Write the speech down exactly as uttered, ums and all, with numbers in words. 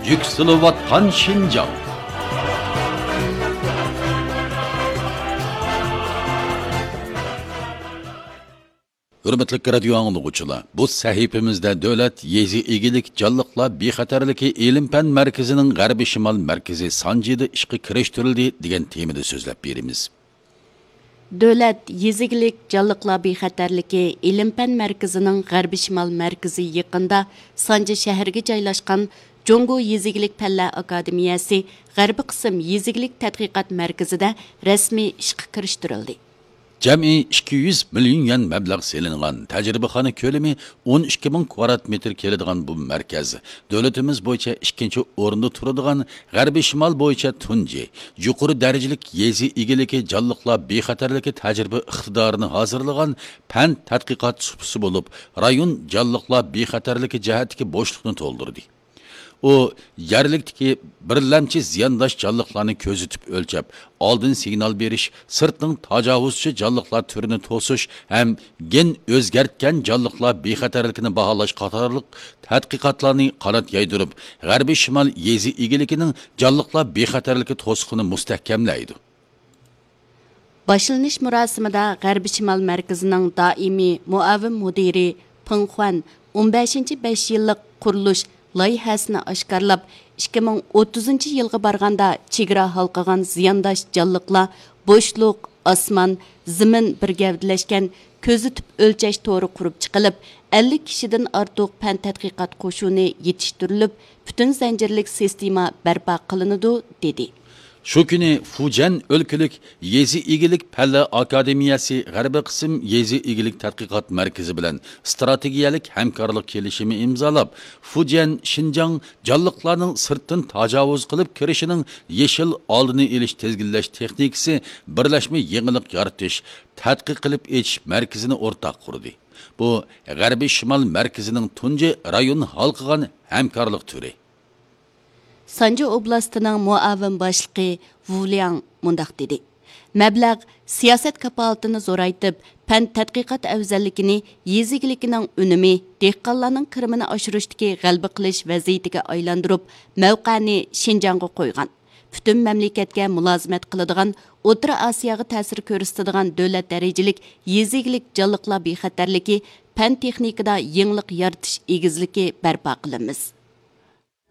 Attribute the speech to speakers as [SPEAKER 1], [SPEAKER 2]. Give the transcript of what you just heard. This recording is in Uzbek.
[SPEAKER 1] Yükselivatkan Şinjan. Hürmetli radio anlıqçılar, bu sahifemizde devlet yezi igilik canlıqlar bexatarligi ilim-fan merkezinin G'arbiy Shimol merkezi Sanjida ishga kirishtirildi degan temada so'zlab beramiz.
[SPEAKER 2] Devlet yezigilik canlıqlar bexatarligi ilim-fan merkezinin G'arbiy Shimol merkezi yaqinda Sanji shahriga joylashgan Jongo Yezigilik Fanlar Akademiyasi G'arbiy qism yezigilik tadqiqot markazida rasmiy ishga kirishtirildi.
[SPEAKER 1] Cəmi ikki yuz milyon yen məbləğ selingan, təcrübəxana kölemi o'n ikki ming kvadrat metr keladigan bu mərkəz, dövlətimiz boyunca ikkinchi o'rinda turadigan G'arbiy Shimol boyunca tunji, yuqori dərəcəlik yezi igiligi canlıqlar bexatarligi təcrübə iqtidorini hazırlagan fan tədqiqat supusu bo'lib, rayon canlıqlar bexatarligi jihatdagi bo'shliqni to'ldirdi. O, yerlikdeki birlemçi ziyandaş canlıqlarını közütüp ölçep, aldın signal beriş, sırtның tajavuzçı canlıqlar türünü tosuş, hem gen özgertken canlıqlar bexatarlıkını bahalaş qatarlıq tədqiqatlarını qanat yaydırıp, G'arbiy Shimol yezi igiliginin canlıqlar bexatarlıkı tosuqını müstehkemleydi.
[SPEAKER 2] Başlanış murasimida G'arbiy Shimol merkezinin daimi muavin mudiri Peng Xuan o'n beshinchi besh yillik qurilish loyihasini oshkorlab, ikki ming o'ttizinchi yilga borganda chegara halqagan ziyandash jonliqlar bo'shliq, osmon, zimin bir gavdalashgan ko'zitib o'lchash to'ri qurib chiqilib, ellik kishidan ortiq fan tadqiqot qo'shuni yetishtirilib, butun zanjirlik sistema barpo qilinadi dedi.
[SPEAKER 1] Şu günü Fujian O'lkalik Yezi igilik Fanlar Akademiyasi G'arbiy qism Yezi igilik tadqiqot markazi bilan strategiyalik hamkorlik kelishimi imzolab, Fujian Xinjiang jonliqlarning sirtdan tajovuz qilib kirishining yeshil oldini olish tezginlash texnikasi birlashma yangilik yaratish, tadqiq qilib etish markazini o'rtaq qurdi. Bu G'arbiy Shimol markazining tunji rayon halqigan hamkorlik turi.
[SPEAKER 2] Sanji oblastining muavin boshlig'i Wu Liang mundaq dedi. Mablag' siyosat kapolatini zo'raytib, fan tadqiqot afzalligini, yezigligining unumi, dehqonlarning kirimini oshirishdagi g'alaba qilish vaziyatiga aylantirib, mavqani Xinjiangga qo'ygan. Butun mamlakatga mulozimat qiladigan, O'rta Osiyoga ta'sir ko'rsatadigan davlat darajalik yeziglik jonliqlar bexatarligi, fan texnikada yangilik yaratish egizligi barpo qilamiz.